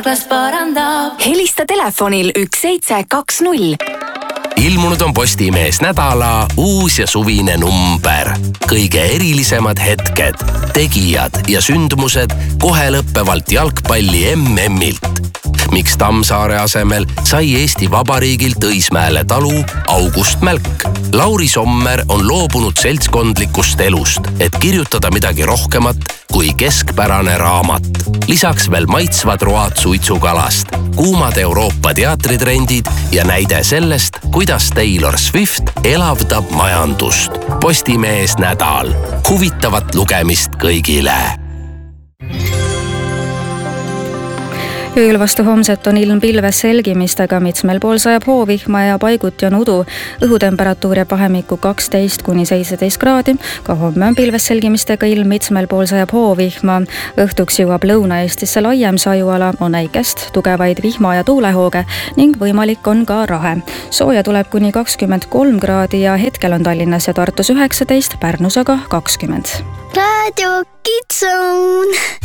helista telefonil 1720. Ilmunud on Postimees nädala uus ja suvine number. Kõige erilisemad hetked, tegijad ja sündmused kohe lõppevalt jalgpalli MM-ilt. Miks Tammsaare asemel sai Eesti Vabariigilt Õismäele talu August Mälk? Lauri Sommer on loobunud seltskondlikust elust, et kirjutada midagi rohkemat kui keskpärane raamat. Lisaks veel maitsvad road suitsukalast, kuumad Euroopa teatritrendid ja näide sellest, kuidas Taylor Swift elavdab majandust. Postimees nädal. Huvitavat lugemist kõigile. Ööl vastu homset on ilm pilves selgimistega, mitmel pool sajab hoovihma ja paiguti on udu. Õhutemperatuur jääb vahemikku 12–17 kraadi. Ka homme on pilves selgimistega ilm, mitmel pool sajab hoovihma. Õhtuks jõuab Lõuna-Eestisse laiem sajuala, on äikest, tugevaid vihma- ja tuulehooge ning võimalik on ka rahe. Sooja tuleb kuni 23 kraadi ja hetkel on Tallinnas ja Tartus 19, Pärnus aga 20. Radio Kids Zone.